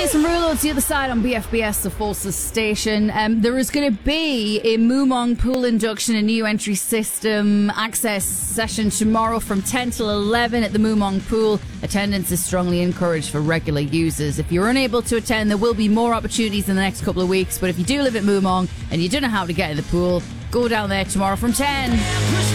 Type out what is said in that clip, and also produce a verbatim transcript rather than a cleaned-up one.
Jason Rulo, it's the other side on B F B S, the Forces station. Um, there is going to be a Moomong pool induction, a new entry system access session tomorrow from ten till eleven at the Moomong pool. Attendance is strongly encouraged for regular users. If you're unable to attend, there will be more opportunities in the next couple of weeks. But if you do live at Moomong and you don't know how to get in the pool, go down there tomorrow from ten.